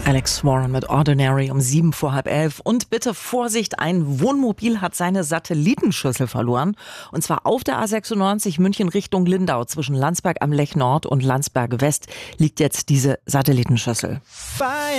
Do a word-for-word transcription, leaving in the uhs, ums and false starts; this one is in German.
Alex Warren mit Ordinary um sieben vor halb elf. Und bitte Vorsicht, ein Wohnmobil hat seine Satellitenschüssel verloren. Und zwar auf der A sechsundneunzig München Richtung Lindau. Zwischen Landsberg am Lech Nord und Landsberg West liegt jetzt diese Satellitenschüssel.